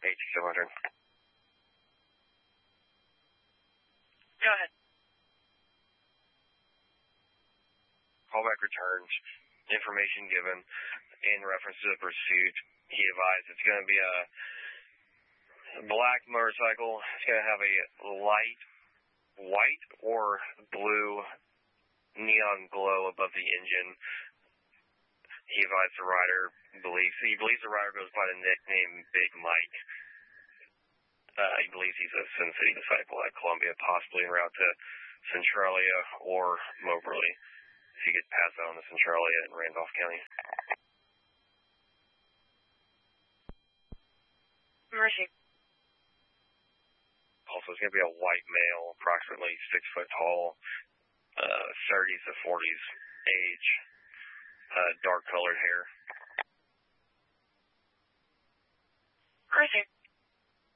AT700. Go ahead. Callback returns. Information given in reference to the pursuit. He advised it's going to be a black motorcycle. It's going to have a light white or blue neon glow above the engine. He advised the rider, he believes the rider goes by the nickname Big Mike. He believes he's a Sin City disciple at Columbia, possibly en route to Centralia or Moberly. If he gets passed out on the Centralia in Randolph County. Mercy. Also, it's going to be a white male, approximately 6 foot tall, 30s to 40s age, dark colored hair.